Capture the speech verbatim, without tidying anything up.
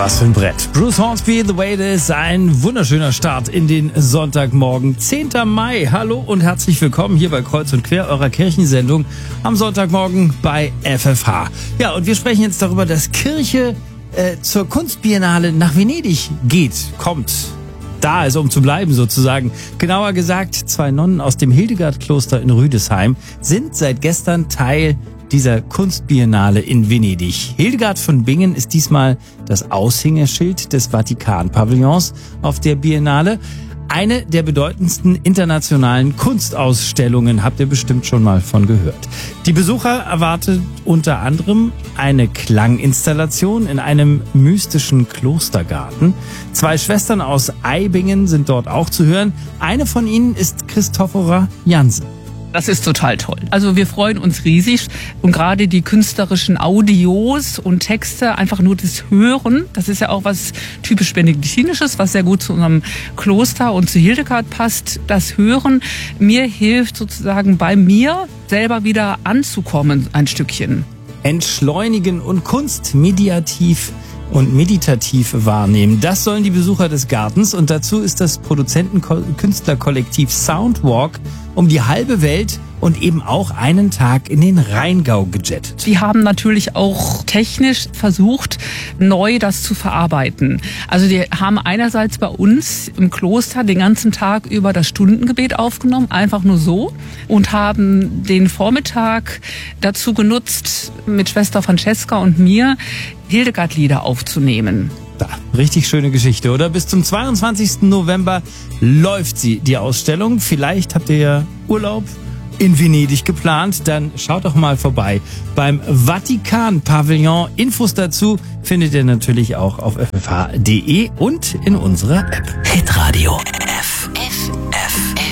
Was für ein Brett. Bruce Hornsby, The Way It Is, ein wunderschöner Start in den Sonntagmorgen. zehnter Mai, hallo und herzlich willkommen hier bei Kreuz und Quer, eurer Kirchensendung am Sonntagmorgen bei F F H. Ja, und wir sprechen jetzt darüber, dass Kirche äh, zur Kunstbiennale nach Venedig geht, kommt. Da ist, um zu bleiben sozusagen. Genauer gesagt, zwei Nonnen aus dem Hildegard-Kloster in Rüdesheim sind seit gestern Teil dieser Kunstbiennale in Venedig. Hildegard von Bingen ist diesmal das Aushängeschild des Vatikan-Pavillons auf der Biennale. Eine der bedeutendsten internationalen Kunstausstellungen, habt ihr bestimmt schon mal von gehört. Die Besucher erwartet unter anderem eine Klanginstallation in einem mystischen Klostergarten. Zwei Schwestern aus Eibingen sind dort auch zu hören. Eine von ihnen ist Christophora Jansen. Das ist total toll. Also wir freuen uns riesig und gerade die künstlerischen Audios und Texte, einfach nur das Hören, das ist ja auch was typisch Benediktinisches, was sehr gut zu unserem Kloster und zu Hildegard passt. Das Hören mir hilft sozusagen bei mir selber wieder anzukommen ein Stückchen. Entschleunigen und Kunst mediativ und meditativ wahrnehmen. Das sollen die Besucher des Gartens und dazu ist das Produzenten-Künstlerkollektiv Soundwalk um die halbe Welt und eben auch einen Tag in den Rheingau gejettet. Die haben natürlich auch technisch versucht, neu das zu verarbeiten. Also die haben einerseits bei uns im Kloster den ganzen Tag über das Stundengebet aufgenommen, einfach nur so, und haben den Vormittag dazu genutzt, mit Schwester Francesca und mir Hildegard-Lieder aufzunehmen. Da, richtig schöne Geschichte, oder? Bis zum zweiundzwanzigsten November läuft sie, die Ausstellung. Vielleicht habt ihr ja Urlaub in Venedig geplant, dann schaut doch mal vorbei beim Vatikan-Pavillon. Infos dazu findet ihr natürlich auch auf f f h punkt d e und in unserer App. Hitradio.